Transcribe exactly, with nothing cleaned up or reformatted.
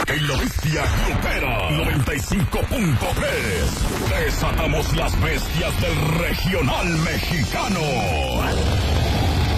En la bestia grupera noventa y cinco punto tres. Desatamos las bestias del regional mexicano.